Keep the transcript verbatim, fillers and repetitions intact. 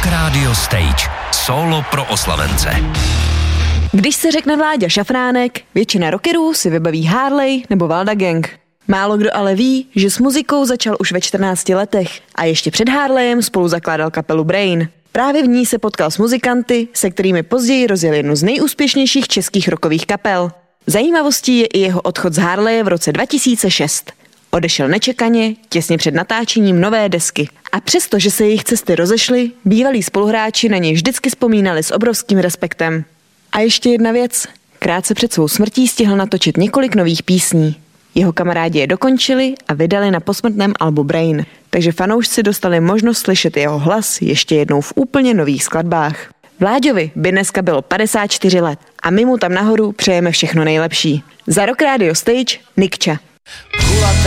Rock Radio Stage. Solo pro oslavence. Když se řekne Vláďa Šafránek, většina rockerů si vybaví Harley nebo Valda Gang. Málo kdo ale ví, že s muzikou začal už ve čtrnácti letech a ještě před Harleyem spolu zakládal kapelu Brain. Právě v ní se potkal s muzikanty, se kterými později rozjel jednu z nejúspěšnějších českých rockových kapel. Zajímavostí je i jeho odchod z Harleye v roce dva tisíce šest. Odešel nečekaně, těsně před natáčením nové desky. A přesto, že se jejich cesty rozešly, bývalí spoluhráči na něj vždycky vzpomínali s obrovským respektem. A ještě jedna věc. Krátce před svou smrtí stihl natočit několik nových písní. Jeho kamarádi je dokončili a vydali na posmrtném albu Brain. Takže fanoušci dostali možnost slyšet jeho hlas ještě jednou v úplně nových skladbách. Vláďovi by dneska bylo padesát čtyři let a my mu tam nahoru přejeme všechno nejlepší. Za Rock Radio Stage Nikča.